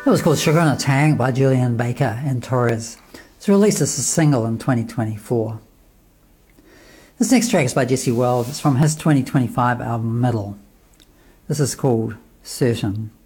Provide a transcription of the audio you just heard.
It was called Sugar in a Tank by Julian Baker and Torres. It was released as a single in 2024. This next track is by Jesse Wells. It's from his 2025 album Middle. This is called Certain.